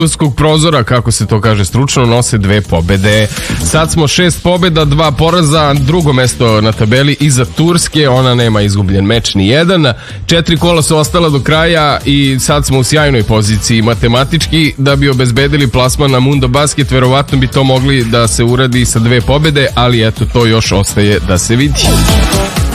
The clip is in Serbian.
turskog prozora, kako se to kaže stručno, nose 2 pobede. Sad smo 6 pobeda, 2 poraza, drugo mesto na tabeli iza Turske, ona nema izgubljen meč ni jedan. 4 kola su ostala do kraja i sad smo u sjajnoj poziciji matematički. Da bi obezbedili plasman na Mundo Basket, verovatno bi to mogli da se uradi sa 2 pobede, ali eto, to još ostaje da se vidi.